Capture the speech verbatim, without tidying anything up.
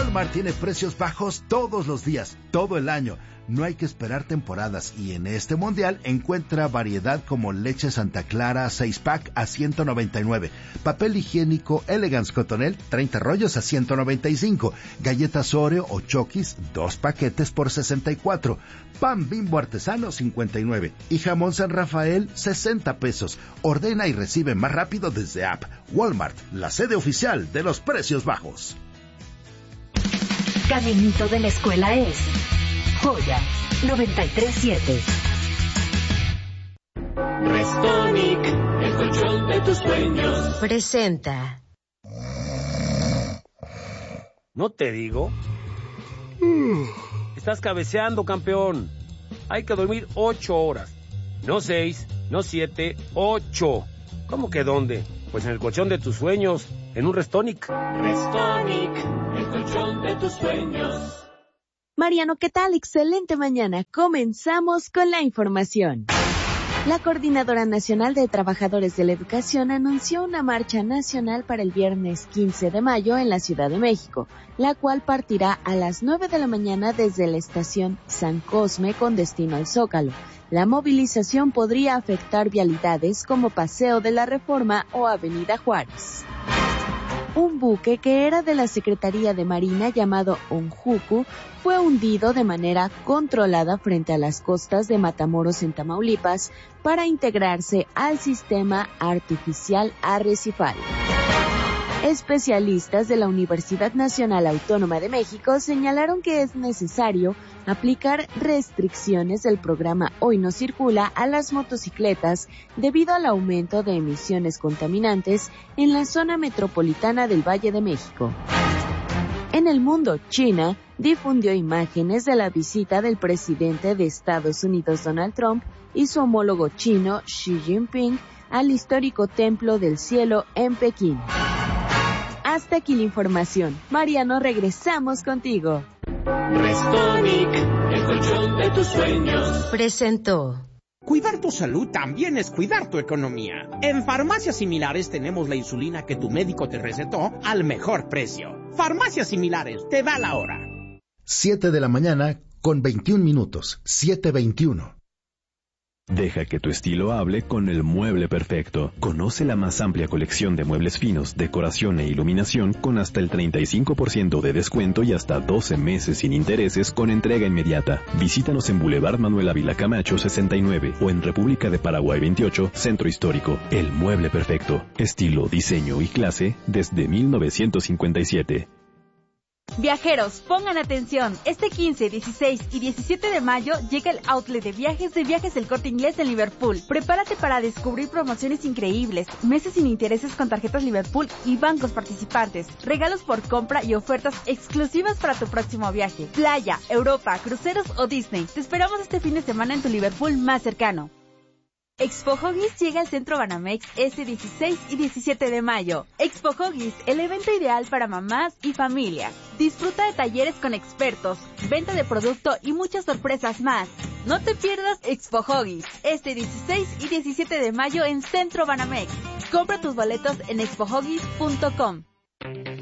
Walmart tiene precios bajos todos los días, todo el año. No hay que esperar temporadas y en este mundial encuentra variedad como leche Santa Clara seis pack a ciento noventa y nueve, papel higiénico Elegance Cotonel treinta rollos a ciento noventa y cinco, galletas Oreo o Chokis dos paquetes por sesenta y cuatro, pan Bimbo artesano cincuenta y nueve y jamón San Rafael sesenta pesos. Ordena y recibe más rápido desde app. Walmart, la sede oficial de los precios bajos. Caminito de la escuela es Joya noventa y tres siete. Restonic, el colchón de tus sueños. Presenta. ¿No te digo? Estás cabeceando, campeón. Hay que dormir ocho horas. No seis, no siete, ocho. ¿Cómo que dónde? Pues en el colchón de tus sueños, en un Restonic. Restonic, el colchón de tus sueños. Mariano, ¿qué tal? Excelente mañana. Comenzamos con la información. La Coordinadora Nacional de Trabajadores de la Educación anunció una marcha nacional para el viernes quince de mayo en la Ciudad de México, la cual partirá a las nueve de la mañana desde la estación San Cosme con destino al Zócalo. La movilización podría afectar vialidades como Paseo de la Reforma o Avenida Juárez. Un buque que era de la Secretaría de Marina llamado Onjuku fue hundido de manera controlada frente a las costas de Matamoros en Tamaulipas para integrarse al sistema artificial arrecifal. Especialistas de la Universidad Nacional Autónoma de México señalaron que es necesario aplicar restricciones del programa Hoy No Circula a las motocicletas debido al aumento de emisiones contaminantes en la zona metropolitana del Valle de México. En el mundo, China difundió imágenes de la visita del presidente de Estados Unidos Donald Trump y su homólogo chino Xi Jinping al histórico Templo del Cielo en Pekín. Hasta aquí la información. Mariano, regresamos contigo. Restonic, el colchón de tus sueños. Presentó. Cuidar tu salud también es cuidar tu economía. En Farmacias Similares tenemos la insulina que tu médico te recetó al mejor precio. Farmacias Similares, te da la hora. siete de la mañana con veintiún minutos. siete veintiuno. Deja que tu estilo hable con el mueble perfecto. Conoce la más amplia colección de muebles finos, decoración e iluminación con hasta el treinta y cinco por ciento de descuento y hasta doce meses sin intereses con entrega inmediata. Visítanos en Boulevard Manuel Ávila Camacho sesenta y nueve o en República de Paraguay veintiocho, Centro Histórico. El mueble perfecto. Estilo, diseño y clase desde mil novecientos cincuenta y siete. Viajeros, pongan atención. Este quince, dieciséis y diecisiete de mayo llega el outlet de viajes de Viajes El Corte Inglés en Liverpool. Prepárate para descubrir promociones increíbles, meses sin intereses con tarjetas Liverpool y bancos participantes, regalos por compra y ofertas exclusivas para tu próximo viaje. Playa, Europa, cruceros o Disney. Te esperamos este fin de semana en tu Liverpool más cercano. Expo Huggies llega al Centro Banamex este dieciséis y diecisiete de mayo. Expo Huggies, el evento ideal para mamás y familias. Disfruta de talleres con expertos, venta de producto y muchas sorpresas más. No te pierdas Expo Huggies, este dieciséis y diecisiete de mayo en Centro Banamex. Compra tus boletos en expo huggies punto com.